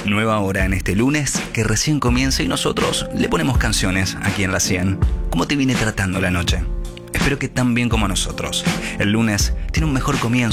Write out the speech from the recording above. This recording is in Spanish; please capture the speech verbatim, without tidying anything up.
Nueva hora en este lunes que recién comienza y nosotros le ponemos canciones aquí en la cien. ¿Cómo te viene tratando la noche? Espero que tan bien como nosotros. El lunes tiene un mejor comienzo.